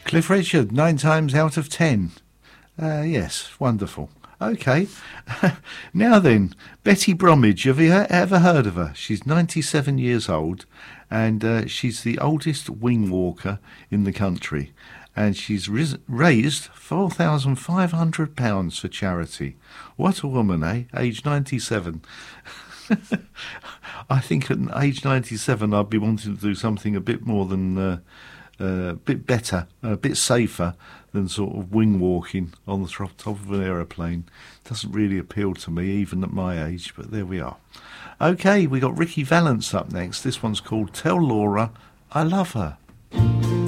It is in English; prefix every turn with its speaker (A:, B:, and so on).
A: Cliff Richard, 9 times out of 10. Yes, wonderful. Okay. Now then, Betty Bromwich, have you ever heard of her? She's 97 years old, and she's the oldest wing walker in the country. And she's raised £4,500 for charity. What a woman, eh? Age 97. I think at age 97 I'd be wanting to do something a bit more than... a bit better, a bit safer than sort of wing walking on the top of an aeroplane. Doesn't really appeal to me, even at my age, but there we are. Okay, we got Ricky Valance up next. This one's called Tell Laura I Love Her.